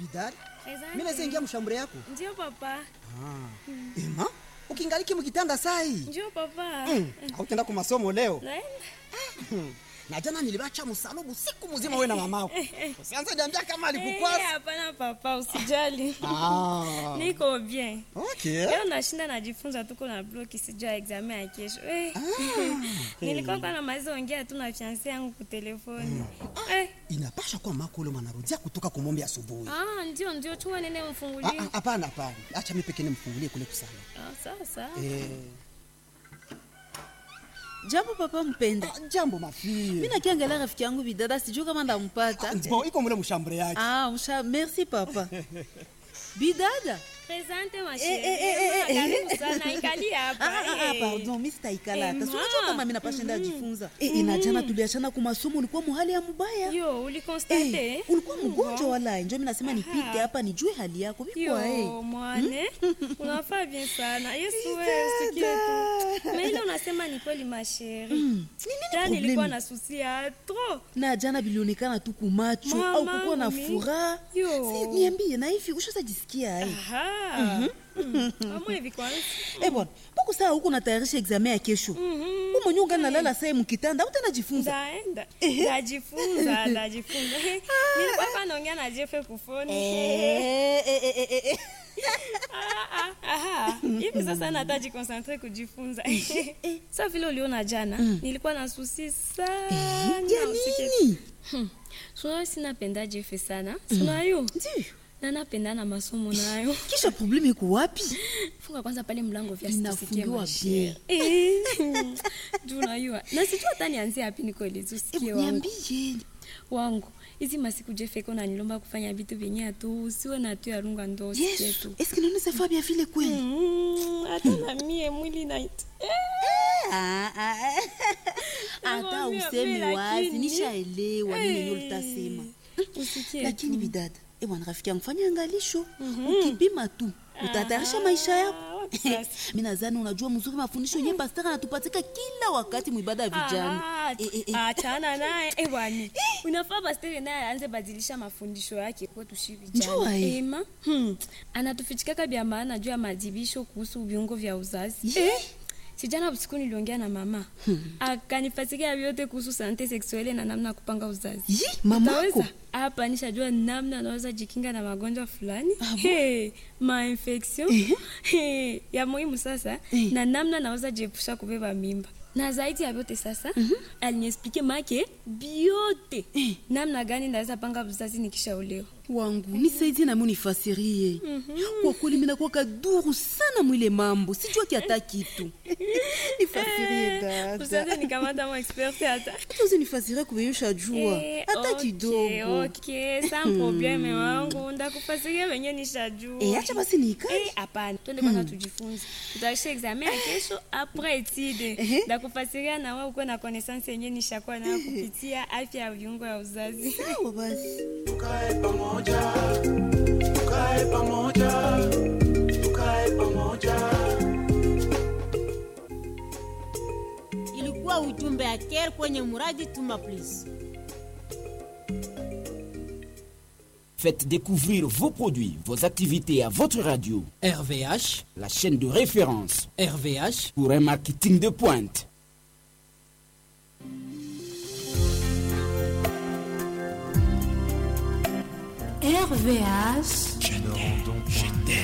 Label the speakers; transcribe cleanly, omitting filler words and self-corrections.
Speaker 1: Bidari, mimi naweza ingia mshambure yako?
Speaker 2: Ndio papa.
Speaker 1: Ema, ukingaliki mkitanda sai.
Speaker 2: Ndio papa.
Speaker 1: Hautaenda kwa masomo leo?
Speaker 2: Naenda.
Speaker 1: Na jana nilibacha msalubu siku mzima wewe na mamako. Usianze niambia kama alikukwasa.
Speaker 2: Hapana papa, usijali. Niko bien.
Speaker 1: Okay.
Speaker 2: Leo nashinda najifunza tuko na bloki sijua examen ya kesho. Nilikuwa na maizo ongea tu na fiancé yangu kwa telefoni.
Speaker 1: Inapasha kwa mako leo manarudia kutoka kumombe asubuhi.
Speaker 2: Ndio chua nene mfungulie.
Speaker 1: Hapana. Acha mimi pekee nimfungulie kule kusana.
Speaker 2: Sawa.
Speaker 3: Jambo papa mpenda.
Speaker 1: Jambo mafie.
Speaker 3: Mimi nakiangalia rafiki yangu Bidada sijui kama ndampata.
Speaker 1: Bon, iko mule mshambure yake.
Speaker 3: Merci papa. Bidada.
Speaker 2: Presente ma chérie. Karibu sana ikali hapa.
Speaker 3: Pardon, mimi sitaikala hata. Sio kama mimi napashinda jifunza. Na jana tuliachana kwa masomo ulikuwa muhali ya mbaya.
Speaker 2: Yo, ulikonstate?
Speaker 3: Ulikuwa mgonjwa wala ndio mimi nasema nipite hapa nijue hali yako biko
Speaker 2: mwane. Unafaa bien sana. Yesu wewe usikie tu. Mimi unasema ni kweli ma chérie. Jana nilikuwa na susi trop.
Speaker 3: Na jana bilionekana tu kumacho au kukuwa na furaha. Si niambie na hivi ushazajisikia
Speaker 2: Amo hivi kwanza.
Speaker 3: Bwana, mbona saa huko natayarisha examen ya kesho? Umo nyonga nalala saa mkitanda, utanajifunza.
Speaker 2: Ndaenda. Najifunza. Nilikuwa hapa naongea na Jeff kufoni. Hivi sasa nataji concentrate kujifunza. Sasa vile uliona jana, nilikuwa na susi sana.
Speaker 3: Ya nini?
Speaker 2: Sio sinapenda Jeff sana. Sio hiyo.
Speaker 3: Ndio.
Speaker 2: Na napenda na masomo nayo.
Speaker 3: Kisha problemi iko wapi?
Speaker 2: Funga kwanza pale mlango vya
Speaker 3: sisikie mashia.
Speaker 2: Tunayua. Na sijui hata nianzie wapi niko ile usikie wangu.
Speaker 3: Niambie.
Speaker 2: Wangu. Hizi masiku Jeffeko na nilomba kufanya vitu vyenye tu usiwe na tu ya runga ndo usikie tu.
Speaker 3: Est-ce que nous savons bien vile kweli?
Speaker 2: Hata na mie mwili night.
Speaker 3: Hata useme wazi nishaelewa nini ulitasema.
Speaker 2: Usikie.
Speaker 3: Lakini Bidada, bwana rafiki yangu fanya angalisho. Ukipima tu utatayarisha maisha yako. Mimi nadhani unajua mzuri mafundisho yenyewe pastor anatupatika kila wakati muibada ya vijana.
Speaker 2: Achana naye bwana. Unafaa pastor naye aanze badilisha mafundisho yake kwa tushi vijana. Ema anatufichika vya maana juu ya madibisho kuhusu viungo vya uzazi. Sijana usiku niliongea na mama. Akanifasikia vyote kuhusu sante sexuelle na namna kupanga uzazi.
Speaker 3: Mamako
Speaker 2: hapa nishajua namna naweza jikinga na magonjwa fulani. Ma-infection. Ya muhimu sasa na namna naweza jiepusha kubeba mimba. Na zaidi ya vyote sasa aliniexplique make biote namna gani naweza panga uzazi nikishaolewa.
Speaker 3: Wangu nisaidie na mimi nifasirie. Kwa kweli mimi nakuwa kaduru sana mwile mambo. Sijua kiata kitu. Nifasirie dada.
Speaker 2: Usaze nikamata mo expert hata.
Speaker 3: Tuzi nifasirie kuyusha jua. Hata kidogo.
Speaker 2: Okay, sans problème wangu. Ndakufasiria wenyewe nishajua.
Speaker 3: Acha basi nikae.
Speaker 2: Hapana. Twende kwanza tujifunze. Tutaisha examen ya kesho après étude. Ndakufasiria na wewe uko na connaissance yenyewe nishakuwa nayo kupitia afya ya viungo ya uzazi.
Speaker 3: Sawa basi.
Speaker 4: Tukae pamoja.
Speaker 5: Ilikuwa ujumbe ya Care kwenye muradi Tuma Please.
Speaker 6: Faites découvrir vos produits, vos activités à votre radio.
Speaker 7: RVH,
Speaker 6: la chaîne de référence.
Speaker 7: RVH,
Speaker 6: pour un marketing de pointe.
Speaker 8: RVH.
Speaker 6: Je t'aime.